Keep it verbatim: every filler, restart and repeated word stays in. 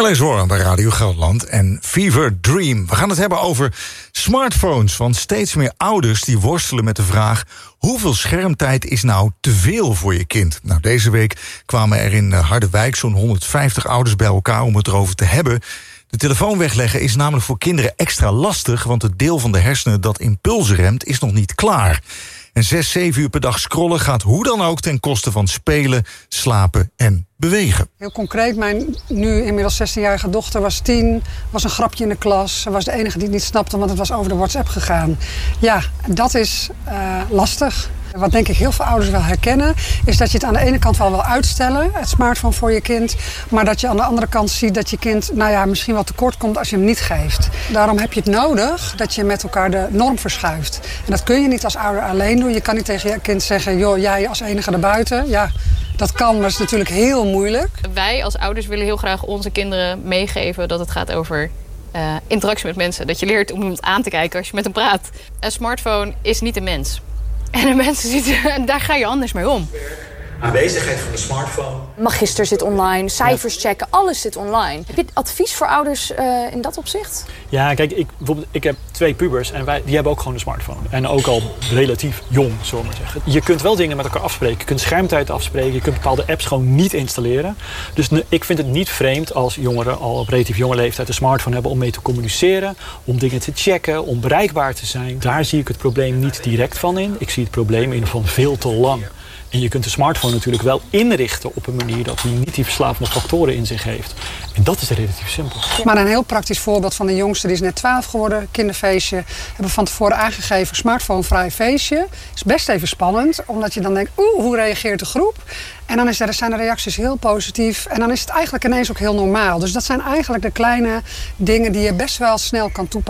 Cornelis Hoorn bij Radio Gelderland en Fever Dream. We gaan het hebben over smartphones, want steeds meer ouders die worstelen met de vraag: hoeveel schermtijd is nou te veel voor je kind? Nou, deze week kwamen er in Harderwijk zo'n honderdvijftig ouders bij elkaar om het erover te hebben. De telefoon wegleggen is namelijk voor kinderen extra lastig, want het deel van de hersenen dat impulsen remt is nog niet klaar. En zes, zeven uur per dag scrollen gaat hoe dan ook ten koste van spelen, slapen en bewegen. Heel concreet, mijn nu inmiddels zestienjarige dochter was tien, was een grapje in de klas. Ze was de enige die het niet snapte, want het was over de WhatsApp gegaan. Ja, dat is uh, lastig. Wat denk ik heel veel ouders wel herkennen, is dat je het aan de ene kant wel wil uitstellen, het smartphone voor je kind, maar dat je aan de andere kant ziet dat je kind nou ja, misschien wel tekort komt als je hem niet geeft. Daarom heb je het nodig dat je met elkaar de norm verschuift. En dat kun je niet als ouder alleen doen. Je kan niet tegen je kind zeggen, joh, jij als enige erbuiten. Ja, dat kan, maar dat is natuurlijk heel moeilijk. Wij als ouders willen heel graag onze kinderen meegeven dat het gaat over uh, interactie met mensen. Dat je leert om iemand aan te kijken als je met hem praat. Een smartphone is niet een mens. En de mensen zitten, daar ga je anders mee om. Aanwezigheid van de smartphone. Magister zit online, cijfers checken, alles zit online. Heb je advies voor ouders uh, in dat opzicht? Ja, kijk, ik, bijvoorbeeld, ik heb twee pubers en wij, die hebben ook gewoon een smartphone. En ook al relatief jong, zullen we maar zeggen. Je kunt wel dingen met elkaar afspreken. Je kunt schermtijd afspreken. Je kunt bepaalde apps gewoon niet installeren. Dus ik vind het niet vreemd als jongeren al op relatief jonge leeftijd een smartphone hebben om mee te communiceren. Om dingen te checken, om bereikbaar te zijn. Daar zie ik het probleem niet direct van in. Ik zie het probleem in van veel te lang. En je kunt de smartphone natuurlijk wel inrichten op een manier dat hij niet die verslavende factoren in zich heeft. En dat is relatief simpel. Maar een heel praktisch voorbeeld van de jongste, die is net twaalf geworden, kinderfeestje. Hebben van tevoren aangegeven, smartphonevrij feestje. Is best even spannend, omdat je dan denkt, oeh, hoe reageert de groep? En dan is er, zijn de reacties heel positief. En dan is het eigenlijk ineens ook heel normaal. Dus dat zijn eigenlijk de kleine dingen die je best wel snel kan toepassen.